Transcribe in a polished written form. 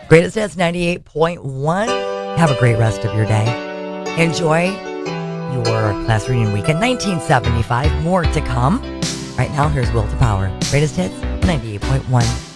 Greatest Hits 98.1. Have a great rest of your day. Enjoy your class reading weekend. 1975. More to come. Right now, here's Will to Power. Greatest Hits 98.1.